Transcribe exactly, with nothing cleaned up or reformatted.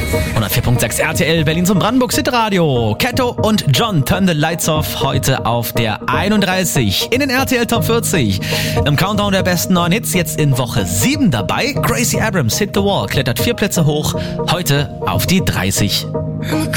hundertvier Komma sechs R T L Berlin zum Brandenburg City Radio. Ketto und John Turn the Lights Off heute auf der einunddreißig in den R T L Top vierzig. Im Countdown der besten neuen Hits jetzt in Woche sieben dabei. Gracie Abrams, Hit the Wall, klettert vier Plätze hoch, heute auf die dreißig. I'm